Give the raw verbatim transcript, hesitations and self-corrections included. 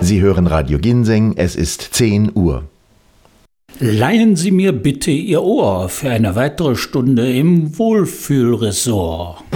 Sie hören Radio Ginseng, es ist zehn Uhr. Leihen Sie mir bitte Ihr Ohr für eine weitere Stunde im Wohlfühlressort.